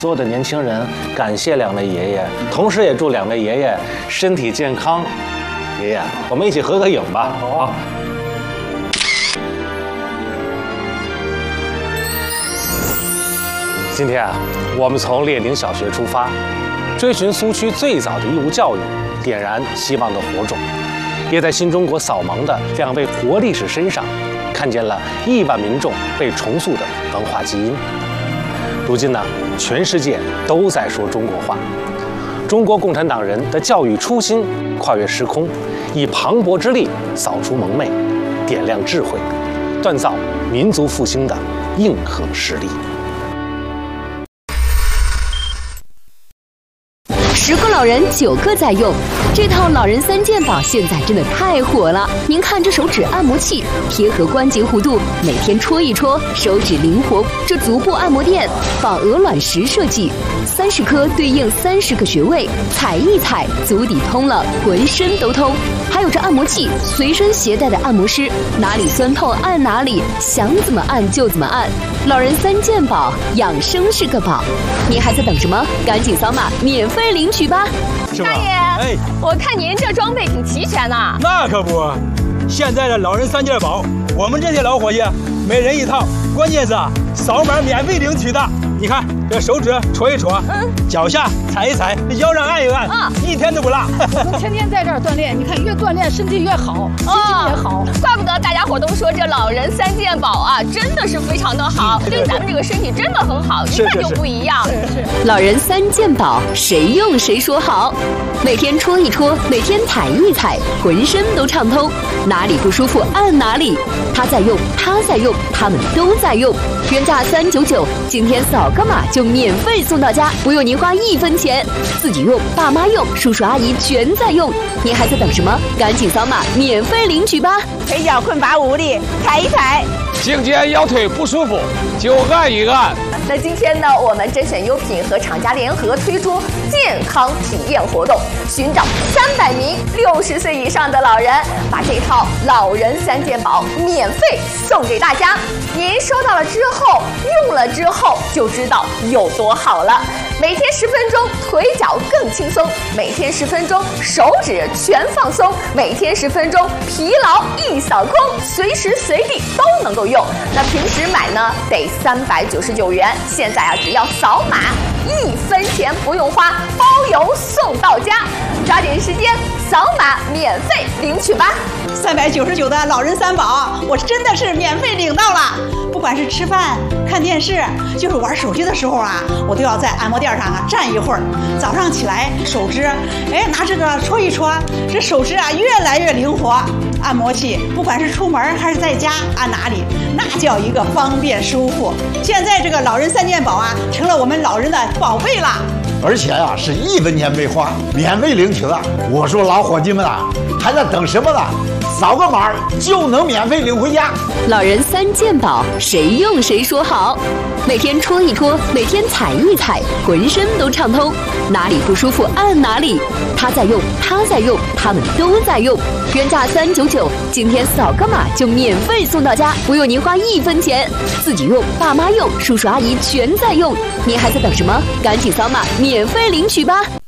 所有的年轻人感谢两位爷爷，同时也祝两位爷爷身体健康。爷爷，我们一起合个影吧。好啊。今天啊，我们从列宁小学出发，追寻苏区最早的义务教育，点燃希望的火种，也在新中国扫盲的两位活历史身上，看见了亿万民众被重塑的文化基因。如今呢，全世界都在说中国话。中国共产党人的教育初心跨越时空，以磅礴之力扫除蒙昧，点亮智慧，锻造民族复兴的硬核实力。 10个老人9个在用，这套老人3件宝现在真的太火了。您看这手指按摩器，贴合关节弧度，每天戳一戳，手指灵活。这足部按摩垫仿鹅卵石设计，30颗对应30个穴位，踩一踩，足底通了，浑身都通。还有这按摩器，随身携带的按摩师，哪里酸痛按哪里，想怎么按就怎么按。老人3件宝，养生是个宝。您还在等什么？赶紧扫码免费领取吧！ 大爷，哎，我看您这装备挺齐全呐。 那可不，现在的老人3件宝，我们这些老伙计每人一套，关键是扫码免费领取的。你看这手指戳一戳，脚下踩一踩，腰上按一按，一天都不落。 我们天天在这儿锻炼，你看越锻炼身体越好，心情也好。 怪不得大家伙都说这老人3件宝啊，真的是非常的好，对咱们这个身体真的很好，一看就不一样。 是。老人3件宝，谁用谁说好。每天戳一戳，每天踩一踩，浑身都畅通，哪里不舒服按哪里。他在用，他在用，他们都在用。原价399，今天扫个码就免费送到家，不用您花1分钱。自己用，爸妈用，叔叔阿姨全在用。您还在等什么？赶紧扫码免费领取吧！ 腿脚困乏无力，踩一踩。 颈肩腰腿不舒服就按一按。 那今天呢，我们甄选优品和厂家联合推出健康体验活动，寻找300名60岁以上的老人，把这套老人3件宝免费送给大家。您收到了之后，用了之后就知道有多好了。每天10分钟，腿脚更轻松；每天10分钟，手指全放松；每天10分钟，疲劳一扫空，随时随地都能够用。那平时买呢，得399元，现在啊，只要扫码1分钱不用花，包邮送到家。抓紧时间扫码免费领取吧 ！399的老人3宝，我真的是免费领到了。不管是吃饭、看电视，就是玩手机的时候啊，我都要在按摩垫上啊站一会儿。早上起来手指，拿这个戳一戳，这手指啊越来越灵活。按摩器不管是出门还是在家按哪里，那叫一个方便舒服。现在这个老人3件宝啊，成了我们老人的宝贝了。 而且啊，是1分钱没花，免费领取了。我说老伙计们啊，还在等什么呢？扫个码就能免费领回家。 老人3件宝，谁用谁说好。每天戳一戳，每天踩一踩，浑身都畅通，哪里不舒服按哪里。他在用，他在用，他们都在用。原价399，今天扫个码就免费送到家，不用您花1分钱。自己用，爸妈用，叔叔阿姨全在用。您还在等什么？赶紧扫码免费领取吧！